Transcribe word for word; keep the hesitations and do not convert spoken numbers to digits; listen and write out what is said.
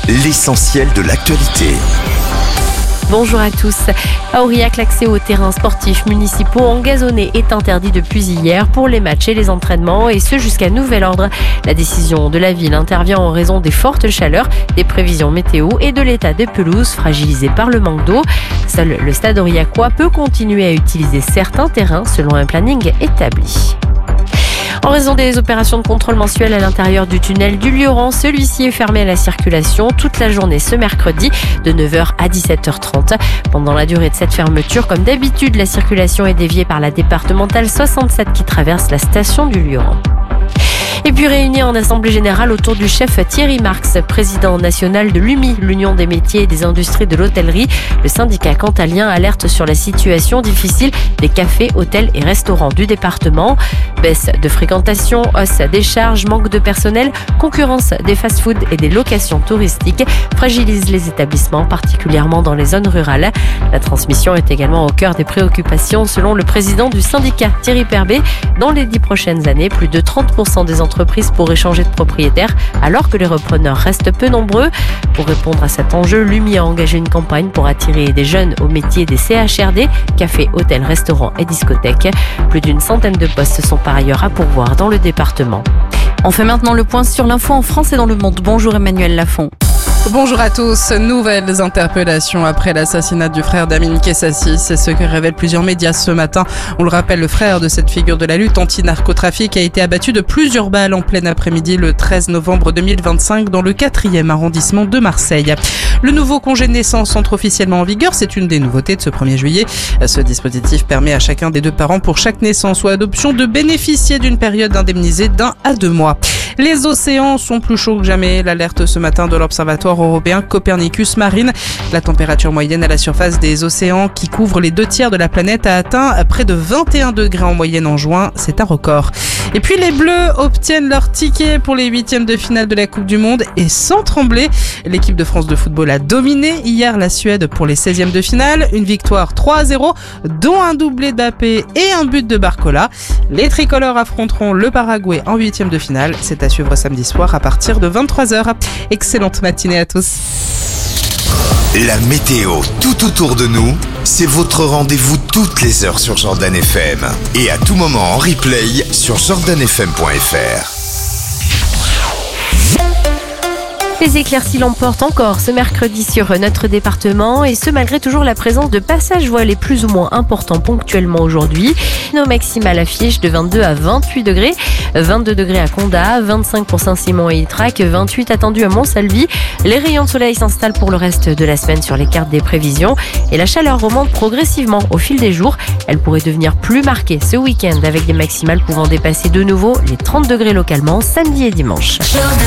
l'essentiel de l'actualité. Bonjour à tous. À Aurillac, l'accès aux terrains sportifs municipaux engazonnés est interdit depuis hier pour les matchs et les entraînements, et ce jusqu'à nouvel ordre. La décision de la ville intervient en raison des fortes chaleurs, des prévisions météo et de l'état des pelouses fragilisées par le manque d'eau. Seul le stade aurillacois peut continuer à utiliser certains terrains selon un planning établi. En raison des opérations de contrôle mensuelles à l'intérieur du tunnel du Lioran, celui-ci est fermé à la circulation toute la journée ce mercredi de neuf heures à dix-sept heures trente. Pendant la durée de cette fermeture, comme d'habitude, la circulation est déviée par la départementale soixante-sept qui traverse la station du Lioran. Et puis réunis en assemblée générale autour du chef Thierry Marx, président national de l'U M I, l'Union des métiers et des industries de l'hôtellerie. Le syndicat cantalien alerte sur la situation difficile des cafés, hôtels et restaurants du département. Baisse de fréquentation, hausse des charges, manque de personnel, concurrence des fast-foods et des locations touristiques fragilisent les établissements, particulièrement dans les zones rurales. La transmission est également au cœur des préoccupations selon le président du syndicat Thierry Perbet. Dans les dix prochaines années, plus de trente pour cent des entreprises pourraient changer de propriétaire alors que les repreneurs restent peu nombreux. Pour répondre à cet enjeu, l'U M I a engagé une campagne pour attirer des jeunes au métier des C H R D, cafés, hôtels, restaurants et discothèques. Plus d'une centaine de postes sont par ailleurs à pourvoir dans le département. On fait maintenant le point sur l'info en France et dans le monde. Bonjour Emmanuel Lafont. Bonjour à tous. Nouvelles interpellations après l'assassinat du frère d'Amine Kessassi. C'est ce que révèlent plusieurs médias ce matin. On le rappelle, le frère de cette figure de la lutte anti-narcotrafic a été abattu de plusieurs balles en plein après-midi le treize novembre deux mille vingt-cinq dans le quatrième arrondissement de Marseille. Le nouveau congé de naissance entre officiellement en vigueur. C'est une des nouveautés de ce premier juillet. Ce dispositif permet à chacun des deux parents pour chaque naissance ou adoption de bénéficier d'une période indemnisée d'un à deux mois. Les océans sont plus chauds que jamais. L'alerte ce matin de l'Observatoire européen Copernicus Marine. La température moyenne à la surface des océans qui couvrent les deux tiers de la planète a atteint près de vingt et un degrés en moyenne en juin. C'est un record. Et puis les Bleus obtiennent leur ticket pour les huitièmes de finale de la Coupe du Monde et sans trembler. L'équipe de France de football a dominé hier la Suède pour les seizièmes de finale. Une victoire trois à zéro, dont un doublé d'Mbappé et un but de Barcola. Les tricolores affronteront le Paraguay en huitièmes de finale. C'est à suivre samedi soir à partir de vingt-trois heures. Excellente matinée à tous. La météo tout autour de nous, c'est votre rendez-vous toutes les heures sur Jordan F M. Et à tout moment en replay sur jordan f m point f r. Les éclaircies l'emportent encore ce mercredi sur notre département, et ce malgré toujours la présence de passages voilés plus ou moins importants ponctuellement aujourd'hui. Nos maximales affichent de vingt-deux à vingt-huit degrés, vingt-deux degrés à Condat, vingt-cinq pour Saint-Simon et Ytrac, vingt-huit attendus à Montsalvi. Les rayons de soleil s'installent pour le reste de la semaine sur les cartes des prévisions et la chaleur remonte progressivement au fil des jours. Elle pourrait devenir plus marquée ce week-end avec des maximales pouvant dépasser de nouveau les trente degrés localement samedi et dimanche. Jordan.